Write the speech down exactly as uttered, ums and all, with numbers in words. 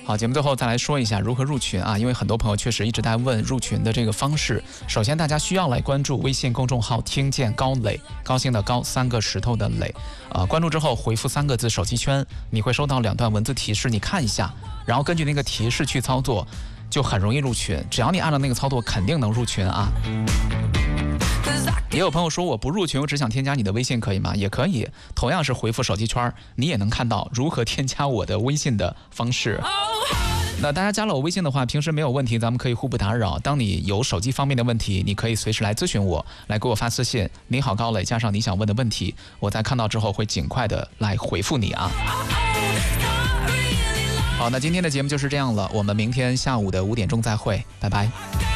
好，节目最后再来说一下如何入群啊，因为很多朋友确实一直在问入群的这个方式。首先，大家需要来关注微信公众号“听见高磊”，高兴的高，三个石头的磊。呃，关注之后回复三个字“手机圈”，你会收到两段文字提示，你看一下，然后根据那个提示去操作，就很容易入群。只要你按照那个操作，肯定能入群啊。也有朋友说我不入群，我只想添加你的微信，可以吗？也可以，同样是回复手机圈，你也能看到如何添加我的微信的方式。那大家加了我微信的话，平时没有问题，咱们可以互不打扰。当你有手机方面的问题，你可以随时来咨询我，来给我发私信。你好高磊，加上你想问的问题，我在看到之后会尽快的来回复你啊。好，那今天的节目就是这样了，我们明天下午的五点钟再会，拜拜。